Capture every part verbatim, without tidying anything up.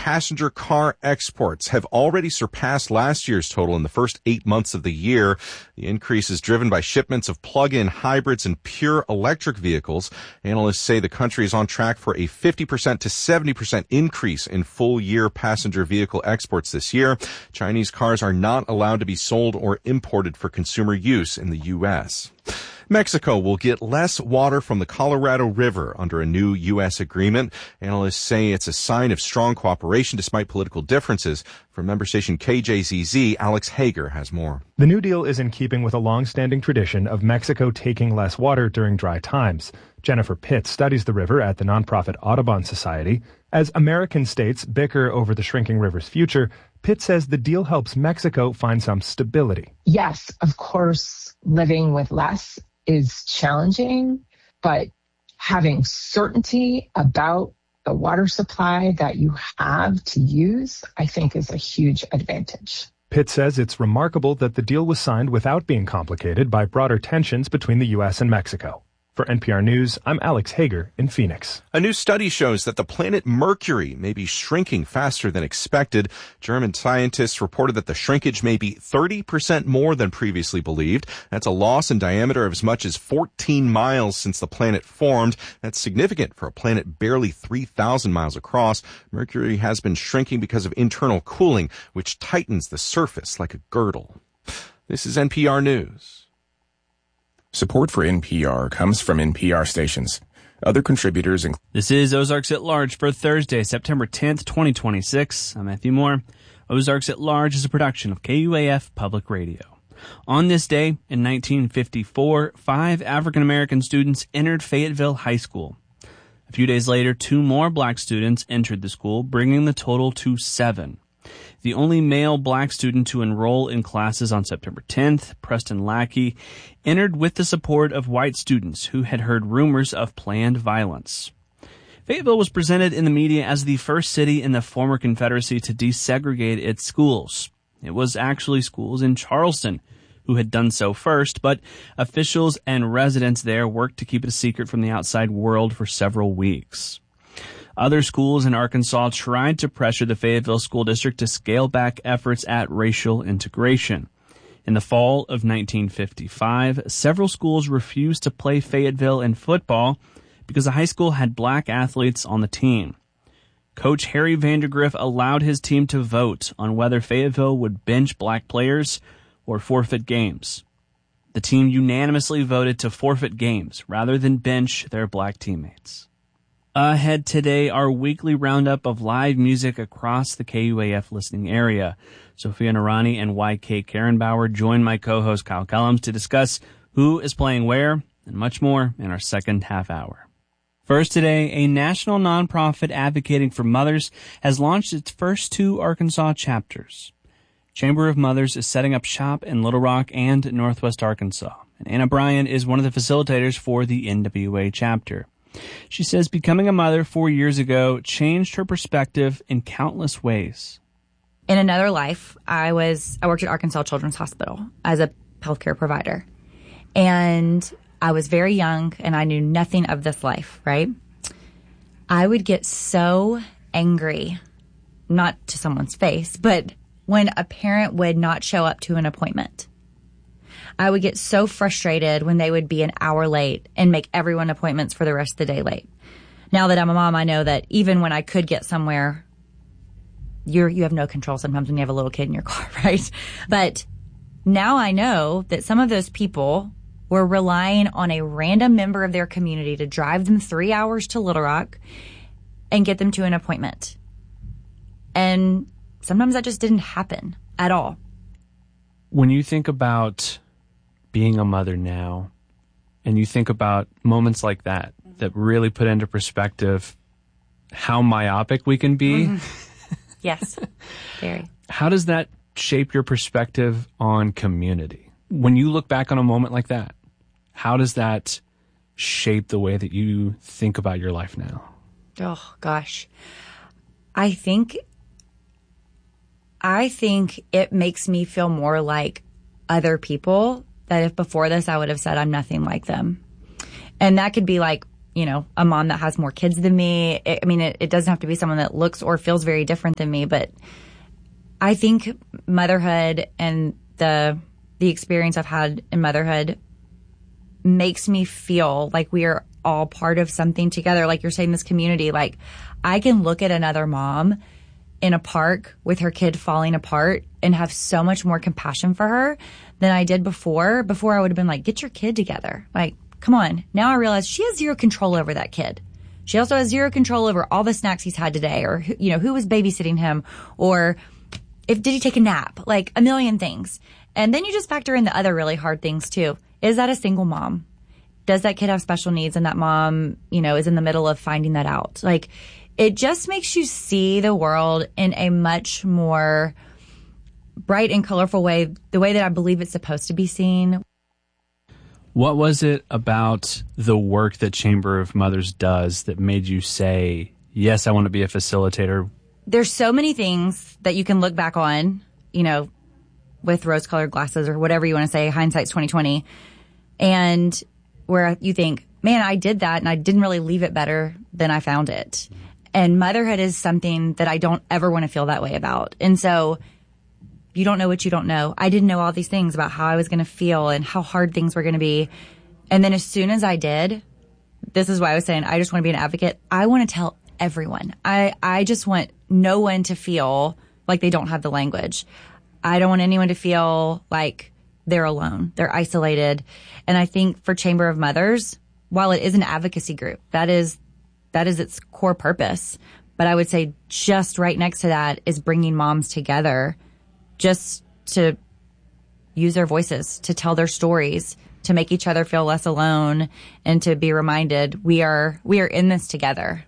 passenger car exports have already surpassed last year's total in the first eight months of the year. The increase is driven by shipments of plug-in hybrids and pure electric vehicles. Analysts say the country is on track for a fifty percent to seventy percent increase in full-year passenger vehicle exports this year. Chinese cars are not allowed to be sold or imported for consumer use in the U S. Mexico will get less water from the Colorado River under a new U S agreement. Analysts say it's a sign of strong cooperation despite political differences. From member station K J Z Z, Alex Hager has more. The new deal is in keeping with a long-standing tradition of Mexico taking less water during dry times. Jennifer Pitts studies the river at the nonprofit Audubon Society. As American states bicker over the shrinking river's future, Pitt says the deal helps Mexico find some stability. Yes, of course, living with less is challenging, but having certainty about the water supply that you have to use, I think, is a huge advantage. Pitt says it's remarkable that the deal was signed without being complicated by broader tensions between the U S and Mexico. For N P R News, I'm Alex Hager in Phoenix. A new study shows that the planet Mercury may be shrinking faster than expected. German scientists reported that the shrinkage may be thirty percent more than previously believed. That's a loss in diameter of as much as fourteen miles since the planet formed. That's significant for a planet barely three thousand miles across. Mercury has been shrinking because of internal cooling, which tightens the surface like a girdle. This is N P R News. Support for N P R comes from N P R stations. Other contributors include... This is Ozarks at Large for Thursday, September tenth, twenty twenty-six. I'm Matthew Moore. Ozarks at Large is a production of K U A F Public Radio. On this day, in nineteen fifty-four, five African-American students entered Fayetteville High School. A few days later, two more black students entered the school, bringing the total to seven. The only male black student to enroll in classes on September tenth, Preston Lackey, entered with the support of white students who had heard rumors of planned violence. Fayetteville was presented in the media as the first city in the former Confederacy to desegregate its schools. It was actually schools in Charleston who had done so first, but officials and residents there worked to keep it a secret from the outside world for several weeks. Other schools in Arkansas tried to pressure the Fayetteville School District to scale back efforts at racial integration. In the fall of nineteen fifty-five, several schools refused to play Fayetteville in football because the high school had black athletes on the team. Coach Harry Vandergriff allowed his team to vote on whether Fayetteville would bench black players or forfeit games. The team unanimously voted to forfeit games rather than bench their black teammates. Ahead today, our weekly roundup of live music across the K U A F listening area. Sophia Narani and Y K Karenbauer join my co-host Kyle Kellums to discuss who is playing where and much more in our second half hour. First today, a national nonprofit advocating for mothers has launched its first two Arkansas chapters. Chamber of Mothers is setting up shop in Little Rock and Northwest Arkansas, and Anna Bryan is one of the facilitators for the N W A chapter. She says becoming a mother four years ago changed her perspective in countless ways. In another life, I was I worked at Arkansas Children's Hospital as a healthcare provider. And I was very young and I knew nothing of this life, right? I would get so angry, not to someone's face, but when a parent would not show up to an appointment. I would get so frustrated when they would be an hour late and make everyone appointments for the rest of the day late. Now that I'm a mom, I know that even when I could get somewhere, you're, you have no control sometimes when you have a little kid in your car, right? But now I know that some of those people were relying on a random member of their community to drive them three hours to Little Rock and get them to an appointment. And sometimes that just didn't happen at all. When you think about being a mother now, and you think about moments like that, that really put into perspective how myopic we can be. Mm-hmm. Yes, very. How does that shape your perspective on community? When you look back on a moment like that, how does that shape the way that you think about your life now? Oh, gosh. I think, I think it makes me feel more like other people that if before this I would have said I'm nothing like them. And that could be like you know, a mom that has more kids than me. It, I mean, it, it doesn't have to be someone that looks or feels very different than me, but I think motherhood and the the experience I've had in motherhood makes me feel like we are all part of something together. Like you're saying, this community, like I can look at another mom in a park with her kid falling apart and have so much more compassion for her than I did before. Before I would have been like, get your kid together. Like, come on. Now I realize she has zero control over that kid. She also has zero control over all the snacks he's had today, or, you know, who was babysitting him, or if did he take a nap, like a million things. And then you just factor in the other really hard things too. Is that a single mom? Does that kid have special needs and that mom, you know, is in the middle of finding that out? Like, it just makes you see the world in a much more bright and colorful way, the way that I believe it's supposed to be seen. What was it about the work that Chamber of Mothers does that made you say, yes, I want to be a facilitator? There's so many things that you can look back on, you know, with rose-colored glasses or whatever you want to say, hindsight's twenty twenty, and where you think, man, I did that and I didn't really leave it better than I found it. And motherhood is something that I don't ever want to feel that way about. And so you don't know what you don't know. I didn't know all these things about how I was going to feel and how hard things were going to be. And then as soon as I did, this is why I was saying I just want to be an advocate. I want to tell everyone. I, I just want no one to feel like they don't have the language. I don't want anyone to feel like they're alone. They're isolated. And I think for Chamber of Mothers, while it is an advocacy group, that is that is its core purpose. But I would say just right next to that is bringing moms together just to use their voices, to tell their stories, to make each other feel less alone, and to be reminded we are we are in this together.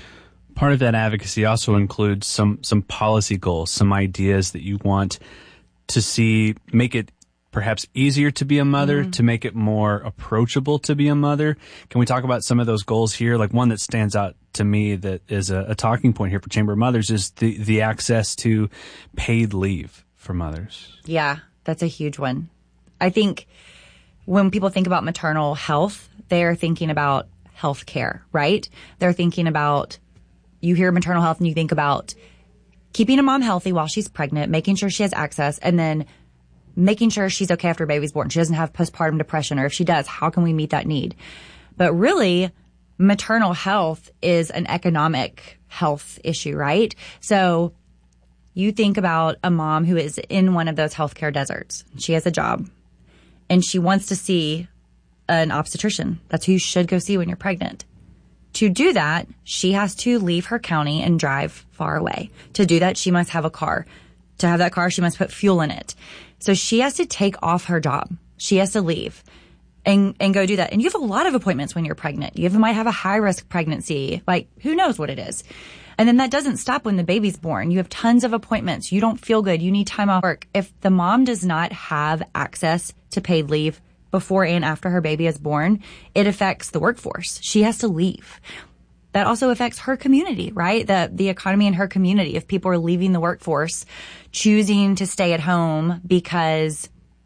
Part of that advocacy also includes some some policy goals, some ideas that you want to see make it perhaps easier to be a mother, mm-hmm. to make it more approachable to be a mother. Can we talk about some of those goals here? Like one that stands out to me that is a, a talking point here for Chamber of Mothers is the, the access to paid leave for mothers. Yeah, that's a huge one. I think when people think about maternal health, they're thinking about health care, right? They're thinking about, you hear maternal health and you think about keeping a mom healthy while she's pregnant, making sure she has access, and then making sure she's okay after baby's born. She doesn't have postpartum depression, or if she does, how can we meet that need? But really, maternal health is an economic health issue, right? So you think about a mom who is in one of those healthcare deserts. She has a job and she wants to see an obstetrician. That's who you should go see when you're pregnant. To do that, she has to leave her county and drive far away. To do that, she must have a car. To have that car, she must put fuel in it. So she has to take off her job. She has to leave and, and go do that. And you have a lot of appointments when you're pregnant. You have, might have a high-risk pregnancy. Like, who knows what it is? And then that doesn't stop when the baby's born. You have tons of appointments. You don't feel good. You need time off work. If the mom does not have access to paid leave before and after her baby is born, it affects the workforce. She has to leave. That also affects her community, right? The the economy in her community. If people are leaving the workforce, choosing to stay at home because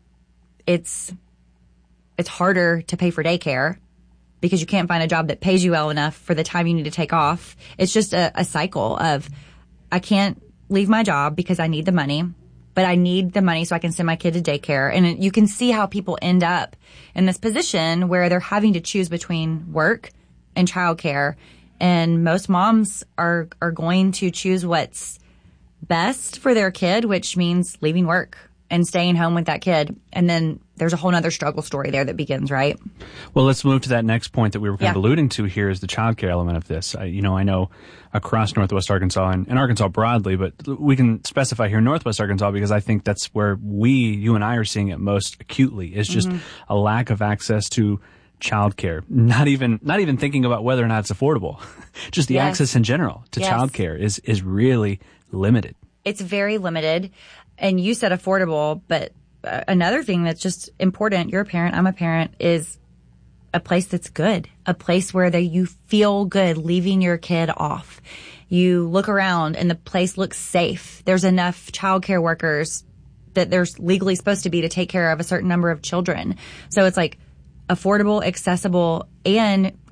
it's it's harder to pay for daycare because you can't find a job that pays you well enough for the time you need to take off. It's just a, a cycle of, I can't leave my job because I need the money, but I need the money so I can send my kid to daycare. And it, you can see how people end up in this position where they're having to choose between work and childcare. And most moms are are going to choose what's best for their kid, which means leaving work and staying home with that kid. And then there's a whole other struggle story there that begins, right? Well, let's move to that next point that we were kind yeah. of alluding to here is the childcare element of this. I, you know, I know across Northwest Arkansas and, and Arkansas broadly, but we can specify here Northwest Arkansas because I think that's where we, you and I are seeing it most acutely is just mm-hmm. a lack of access to childcare. Not even not even thinking about whether or not it's affordable. Just the yes. access in general to yes. childcare is is really limited. It's very limited. And you said affordable, but uh, another thing that's just important, you're a parent, I'm a parent, is a place that's good. A place where they, you feel good leaving your kid off. You look around and the place looks safe. There's enough childcare workers that there's legally supposed to be to take care of a certain number of children. So it's like affordable, accessible, and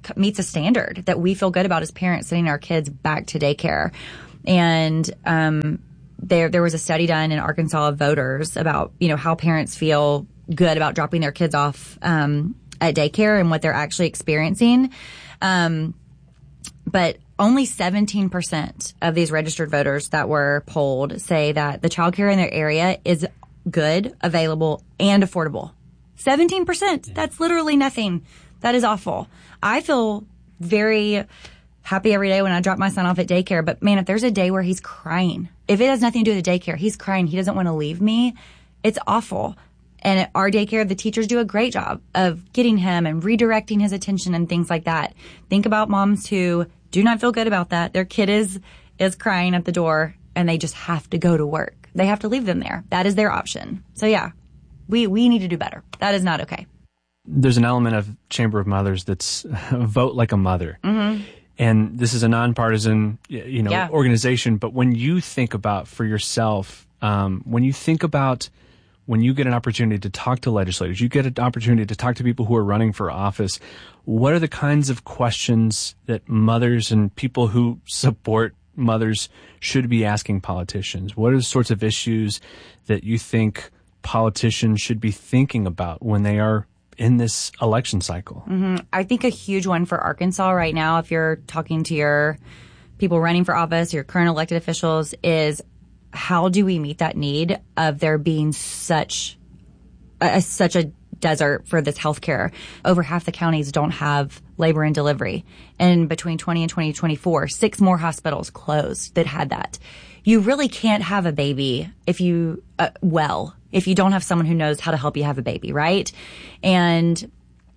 meets a standard that we feel good about as parents sending our kids back to daycare. And, um, there, there was a study done in Arkansas of voters about, you know, how parents feel good about dropping their kids off, um, at daycare and what they're actually experiencing. Um, but only seventeen percent of these registered voters that were polled say that the childcare in their area is good, available, and affordable. seventeen percent. That's literally nothing. That is awful. I feel very happy every day when I drop my son off at daycare. But man, if there's a day where he's crying, if it has nothing to do with the daycare, he's crying, he doesn't want to leave me, it's awful. And at our daycare, the teachers do a great job of getting him and redirecting his attention and things like that. Think about moms who do not feel good about that. Their kid is, is crying at the door and they just have to go to work. They have to leave them there. That is their option. So yeah, we, we need to do better. That is not okay. There's an element of Chamber of Mothers that's vote like a mother. Mm-hmm. And this is a nonpartisan, you know, yeah. organization. But when you think about for yourself, um, when you think about when you get an opportunity to talk to legislators, you get an opportunity to talk to people who are running for office, what are the kinds of questions that mothers and people who support mothers should be asking politicians? What are the sorts of issues that you think politicians should be thinking about when they are in this election cycle? Mm-hmm. I think a huge one for Arkansas right now, if you're talking to your people running for office, your current elected officials, is how do we meet that need of there being such a, such a desert for this healthcare? Over half the counties don't have labor and delivery. And between twenty and twenty twenty-four, six more hospitals closed that had that. You really can't have a baby if you, uh, well, if you don't have someone who knows how to help you have a baby, right? And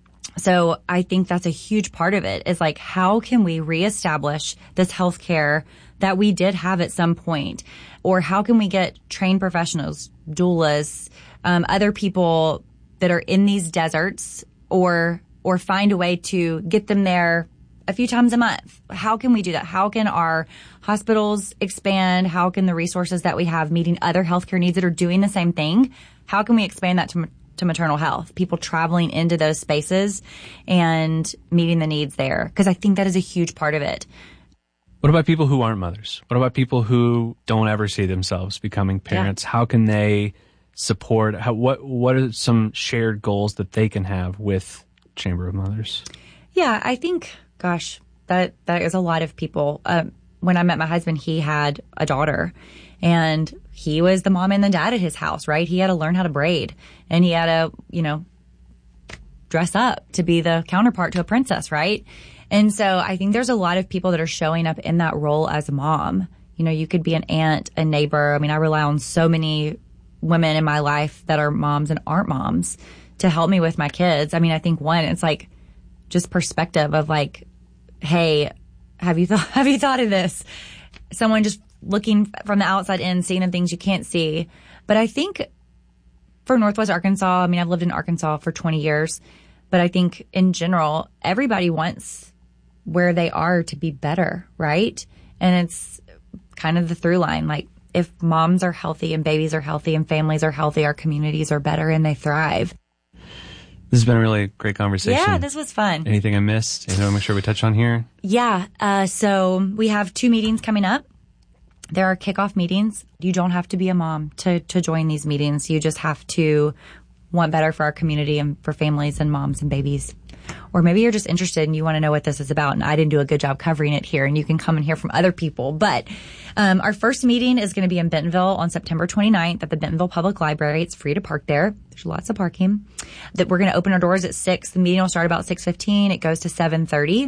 so I think that's a huge part of it is like, how can we reestablish this healthcare that we did have at some point? Or how can we get trained professionals, doulas, um, other people that are in these deserts, or or find a way to get them there a few times a month? How can we do that? How can our hospitals expand? How can the resources that we have meeting other healthcare needs that are doing the same thing, how can we expand that to, to maternal health? People traveling into those spaces and meeting the needs there. Because I think that is a huge part of it. What about people who aren't mothers? What about people who don't ever see themselves becoming parents? Yeah. How can they support? How, what What are some shared goals that they can have with Chamber of Mothers? Yeah, I think, gosh, that that is a lot of people. Um, when I met my husband, he had a daughter, and he was the mom and the dad at his house, right? He had to learn how to braid, and he had to, you know, dress up to be the counterpart to a princess, right? And so I think there's a lot of people that are showing up in that role as a mom. You know, you could be an aunt, a neighbor. I mean, I rely on so many women in my life that are moms and aren't moms to help me with my kids. I mean, I think one, it's like just perspective of like, hey, have you thought, have you thought of this? Someone just looking from the outside in, seeing the things you can't see. But I think for Northwest Arkansas, I mean, I've lived in Arkansas for twenty years, but I think in general, everybody wants where they are to be better, right? And it's kind of the through line. Like, if moms are healthy and babies are healthy and families are healthy, our communities are better and they thrive. This has been a really great conversation. Yeah, this was fun. Anything I missed? Anything I want to make sure we touch on here? Yeah. Uh, so we have two meetings coming up. There are kickoff meetings. You don't have to be a mom to, to join these meetings. You just have to want better for our community and for families and moms and babies. Or maybe you're just interested and you want to know what this is about, and I didn't do a good job covering it here, and you can come and hear from other people. But um, our first meeting is going to be in Bentonville on September twenty-ninth at the Bentonville Public Library. It's free to park there. There's lots of parking. That we're going to open our doors at six. The meeting will start about six fifteen. It goes to seven thirty.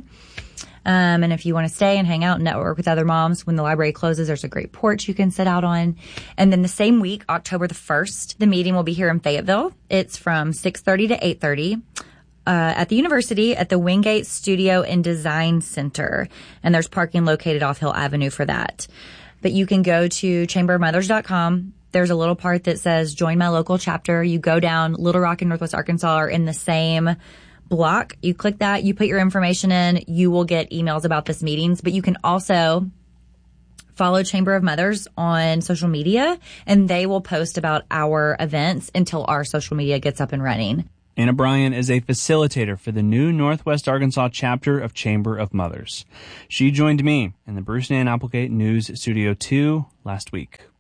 Um, and if you want to stay and hang out and network with other moms, when the library closes, there's a great porch you can sit out on. And then the same week, October the first, the meeting will be here in Fayetteville. It's from six thirty to eight thirty. Uh, at the university at the Wingate Studio and Design Center. And there's parking located off Hill Avenue for that. But you can go to chamber of mothers dot com. There's a little part that says join my local chapter. You go down. Little Rock and Northwest Arkansas are in the same block. You click that. You put your information in. You will get emails about this meetings. But you can also follow Chamber of Mothers on social media, and they will post about our events until our social media gets up and running. Anna Bryan is a facilitator for the new Northwest Arkansas chapter of Chamber of Mothers. She joined me in the Bruce and Ann Applegate News Studio two last week.